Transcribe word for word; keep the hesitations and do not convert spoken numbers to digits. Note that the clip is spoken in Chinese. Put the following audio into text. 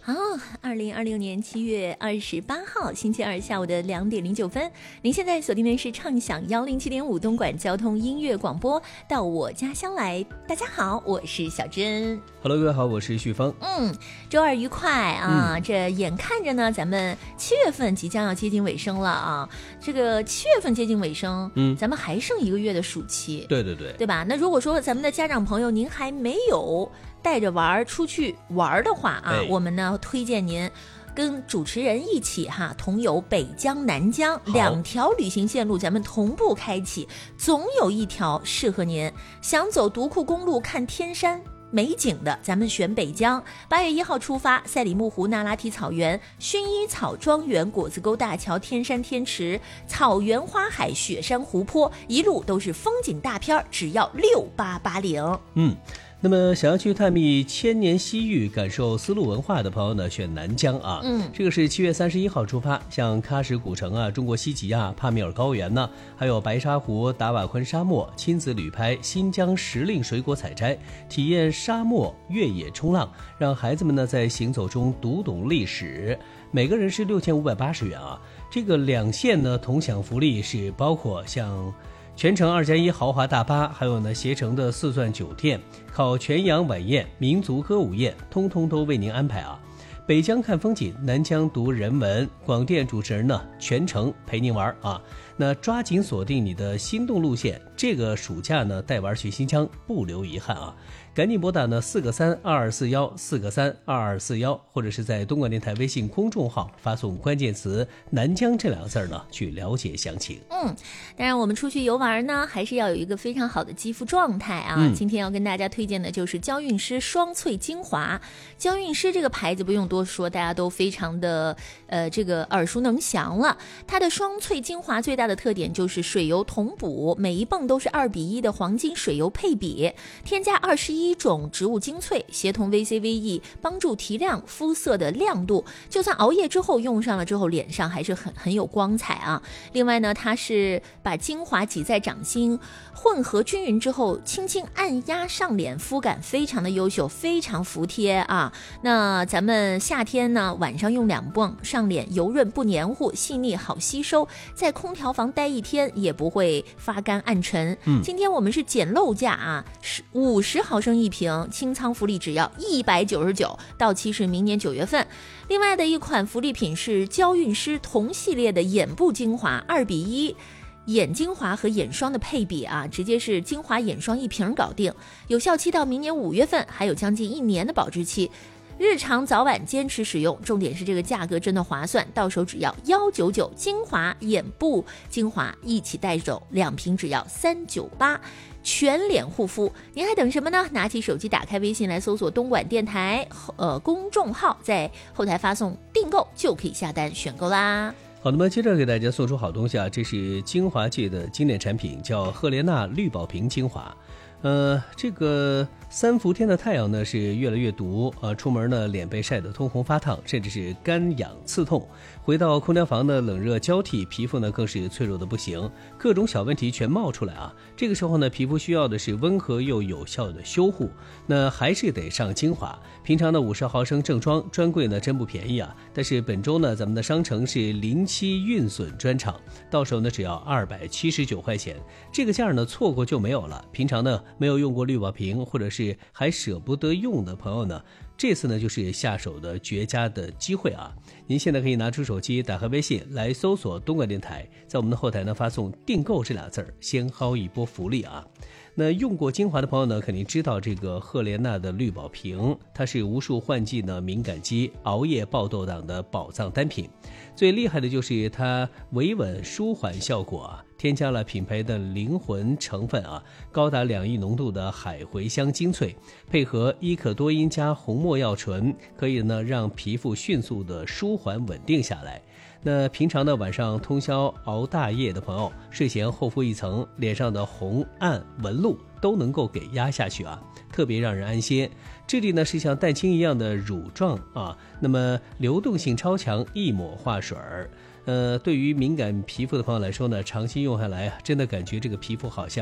好，二零二六年七月二十八号星期二下午的两点零九分，您现在锁定的是畅享幺零七点五东莞交通音乐广播，到我家乡来。大家好，我是小珍。 Hello， 各位好，我是旭峰。 嗯，周二愉快啊！ 嗯、 这眼看着呢，咱们七月份即将要接近尾声了啊。这个七月份接近尾声，嗯，咱们还剩一个月的暑期。 对对对， 对吧？那如果说咱们的家长朋友，您还没有带着玩出去玩的话啊， 哎、 我们呢推荐您跟主持人一起哈，同游北疆、南疆两条旅行线路，咱们同步开启，总有一条适合您。想走独库公路看天山美景的，咱们选北疆。八月一号出发，赛里木湖、那拉提草原、薰衣草庄园、果子沟大桥、天山天池、草原花海、雪山湖泊，一路都是风景大片，只要六八八零。 嗯。那么想要去探秘千年西域，感受丝路文化的朋友呢，选南疆啊。 嗯， 这个是七月三十一号出发，像喀什古城啊、中国西极亚、帕米尔高原呢，还有白沙湖、达瓦昆沙漠，亲子旅拍新疆时令水果采摘，体验沙漠越野冲浪，让孩子们呢在行走中读懂历史。每个人是六千五百八十元啊。这个两线呢同享福利是包括像全程二加一豪华大巴，还有呢携程的四钻酒店，烤全羊晚宴、民族歌舞宴，通通都为您安排啊。北疆看风景，南疆读人文，广电主持人呢全程陪您玩啊。那抓紧锁定你的心动路线，这个暑假呢带玩去新疆，不留遗憾啊！赶紧拨打呢四个三二二四幺四个三二二四幺，或者是在东莞电台微信公众号发送关键词“南疆”这两个字呢，去了解详情。 嗯，当然我们出去游玩呢，还是要有一个非常好的肌肤状态啊。 嗯、 今天要跟大家推荐的就是娇韵诗双萃精华。娇韵诗这个牌子不用多说，大家都非常的呃这个耳熟能详了。它的双萃精华最大的特点就是水油同补，每一泵都是二比一的黄金水油配比，添加二十一种植物精粹，协同 V C V E 帮助提亮肤色的亮度，就算熬夜之后用上了之后，脸上还是很很有光彩啊。另外呢，它是把精华挤在掌心，混合均匀之后，轻轻按压上脸，肤感非常的优秀，非常服帖啊。那咱们夏天呢，晚上用两泵，上脸油润不黏糊，细腻好吸收，在空调房待一天也不会发干暗沉。嗯，今天我们是捡漏价啊，五十毫升一瓶，清仓福利只要一百九十九，到期是明年九月份。另外的一款福利品是娇韵诗同系列的眼部精华，二比一。眼精华和眼霜的配比啊，直接是精华眼霜一瓶搞定，有效期到明年五月份，还有将近一年的保质期。日常早晚坚持使用，重点是这个价格真的划算，到手只要一百九十九，精华眼部精华一起带走，两瓶只要三百九十八，全脸护肤。您还等什么呢？拿起手机，打开微信来搜索东莞电台呃公众号，在后台发送订购就可以下单选购啦。 好，那么接着给大家送出好东西啊，这是精华界的经典产品，叫赫莲娜绿宝瓶精华。呃，这个三伏天的太阳呢是越来越毒啊，出门呢脸被晒得通红发烫，甚至是干痒刺痛。回到空调房呢冷热交替，皮肤呢更是脆弱的不行，各种小问题全冒出来啊。这个时候呢，皮肤需要的是温和又有效的修护，那还是得上精华。平常呢五十毫升正装，专柜呢真不便宜啊。但是本周呢咱们的商城是零七运损专场，到手呢只要二百七十九块钱，这个价呢错过就没有了。平常呢没有用过绿宝瓶，或者是还舍不得用的朋友呢，这次呢就是下手的绝佳的机会啊！您现在可以拿出手机，打开微信来搜索东莞电台，在我们的后台呢发送订购这俩字儿，先薅一波福利啊！那用过精华的朋友呢，肯定知道这个赫莲娜的绿宝瓶，它是无数换季呢敏感肌、熬夜爆痘党的宝藏单品。最厉害的就是它维稳舒缓效果啊，添加了品牌的灵魂成分啊，高达两亿浓度的海茴香精粹，配合伊可多因加红没药醇，可以呢让皮肤迅速的舒缓稳定下来。那平常呢晚上通宵熬大夜的朋友，睡前厚敷一层，脸上的红暗纹路都能够给压下去啊，特别让人安心。质地呢是像蛋清一样的乳状啊，那么流动性超强，一抹化水儿。呃，对于敏感皮肤的朋友来说呢，长期用下来啊，真的感觉这个皮肤好像